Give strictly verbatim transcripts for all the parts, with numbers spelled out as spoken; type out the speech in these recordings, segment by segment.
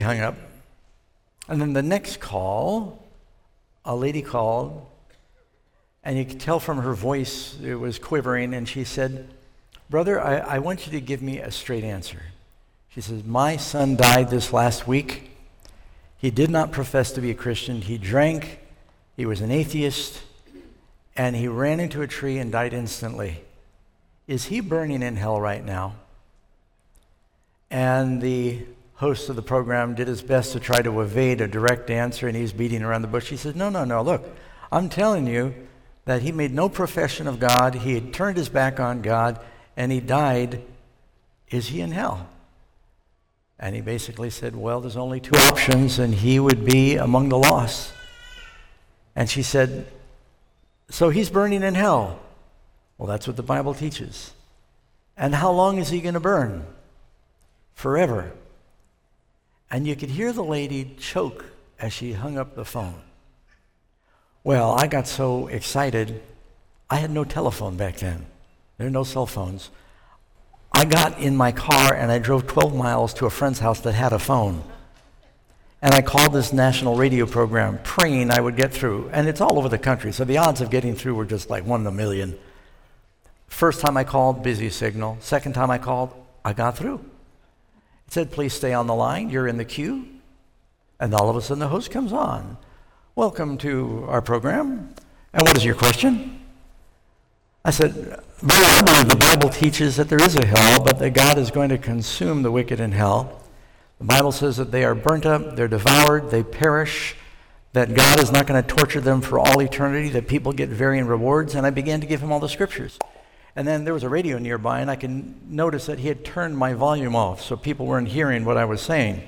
hung up. And then the next call, a lady called, and you could tell from her voice it was quivering, and she said, "Brother, I, I want you to give me a straight answer." She says, "My son died this last week. He did not profess to be a Christian. He drank, he was an atheist, and he ran into a tree and died instantly. Is he burning in hell right now?" And the host of the program did his best to try to evade a direct answer, and he's beating around the bush. He said, no, no, no, look, I'm telling you that he made no profession of God. He had turned his back on God, and he died. Is he in hell? And he basically said, well, there's only two options, and he would be among the lost. And she said, so he's burning in hell. Well, that's what the Bible teaches. And how long is he going to burn? Forever. And you could hear the lady choke as she hung up the phone. Well, I got so excited. I had no telephone back then. There were no cell phones. I got in my car and I drove twelve miles to a friend's house that had a phone. And I called this national radio program, praying I would get through. And it's all over the country, so the odds of getting through were just like one in a million. First time I called, busy signal. Second time I called, I got through. It said, please stay on the line, you're in the queue. And all of a sudden the host comes on. Welcome to our program. And what is your question? I said, very I believe the Bible teaches that there is a hell, but that God is going to consume the wicked in hell. The Bible says that they are burnt up, they're devoured, they perish, that God is not going to torture them for all eternity, that people get varying rewards. And I began to give him all the scriptures. And then there was a radio nearby, and I could notice that he had turned my volume off, so people weren't hearing what I was saying.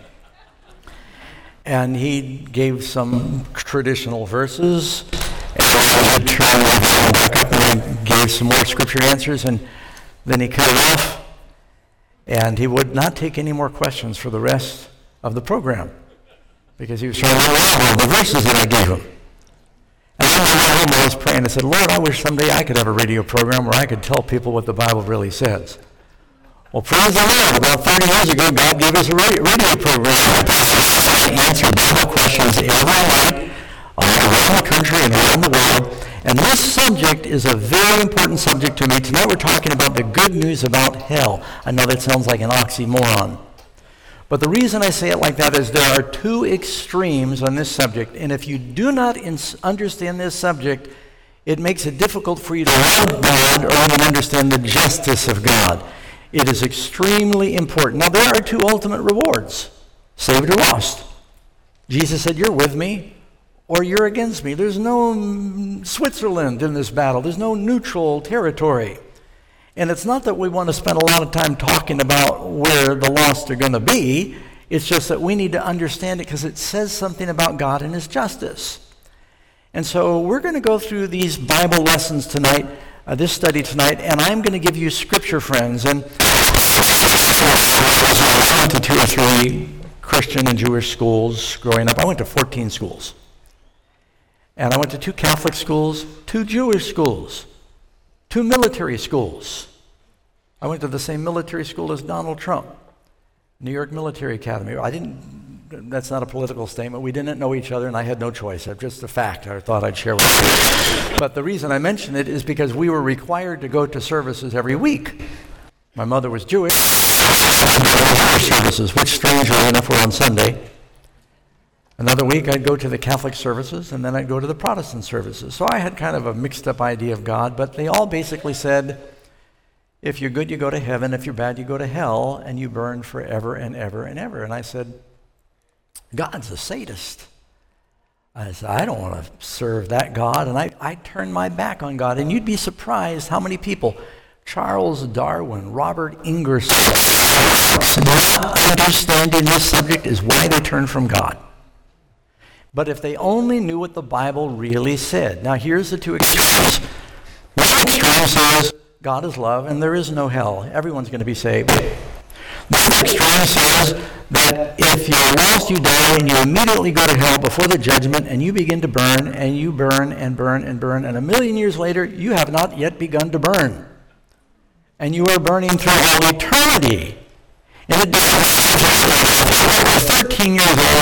And he gave some traditional verses, and I had turned my volume back up, and he gave some more scripture answers, and then he cut it off, and he would not take any more questions for the rest of the program, because he was trying to learn all the verses that I gave him. And then I got home, I was praying, I said, Lord, I wish someday I could have a radio program where I could tell people what the Bible really says. Well, praise the Lord, about thirty years ago, God gave us a radio program to answer Bible questions every night around the country and around the world. And this subject is a very important subject to me. Tonight we're talking about the good news about hell. I know that sounds like an oxymoron. But the reason I say it like that is there are two extremes on this subject, and if you do not ins- understand this subject, it makes it difficult for you to love God or even understand the justice of God. It is extremely important. Now, there are two ultimate rewards, saved or lost. Jesus said, you're with me or you're against me. There's no Switzerland in this battle. There's no neutral territory. And it's not that we want to spend a lot of time talking about where the lost are going to be. It's just that we need to understand it because it says something about God and his justice. And so we're going to go through these Bible lessons tonight, uh, this study tonight, and I'm going to give you scripture, friends. And I went to two or three Christian and Jewish schools growing up. I went to fourteen schools. And I went to two Catholic schools, two Jewish schools, two military schools. I went to the same military school as Donald Trump, New York Military Academy. I didn't, that's not a political statement. We didn't know each other, and I had no choice. It's just a fact I thought I'd share with you. But the reason I mention it is because we were required to go to services every week. My mother was Jewish. Services, which strangely enough were on Sunday. Another week I'd go to the Catholic services, and then I'd go to the Protestant services. So I had kind of a mixed up idea of God, but they all basically said, if you're good, you go to heaven. If you're bad, you go to hell, and you burn forever and ever and ever. And I said, God's a sadist. I said, I don't want to serve that God. And I, I turned my back on God. And you'd be surprised how many people, Charles Darwin, Robert Ingersoll, not understanding this subject is why they turn from God. But if they only knew what the Bible really said. Now here's the two extremes. One extreme says God is love and there is no hell. Everyone's going to be saved. The other extreme says that if you're lost, you die, and you immediately go to hell before the judgment, and you begin to burn, and you burn and burn and burn, and a million years later, you have not yet begun to burn. And you are burning through all eternity. And it thirteen years old,